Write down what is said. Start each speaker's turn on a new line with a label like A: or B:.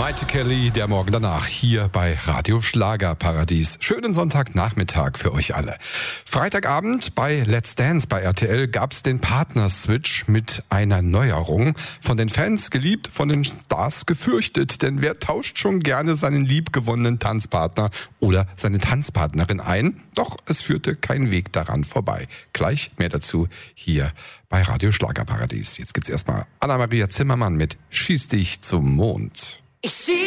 A: Maite Kelly, der Morgen danach, hier bei Radio Schlagerparadies. Schönen Sonntagnachmittag für euch alle. Freitagabend bei Let's Dance bei RTL gab's den Partnerswitch mit einer Neuerung. Von den Fans geliebt, von den Stars gefürchtet. Denn wer tauscht schon gerne seinen liebgewonnenen Tanzpartner oder seine Tanzpartnerin ein? Doch es führte kein Weg daran vorbei. Gleich mehr dazu hier bei Radio Schlagerparadies. Jetzt gibt's erstmal Anna-Maria Zimmermann mit Schieß dich zum Mond.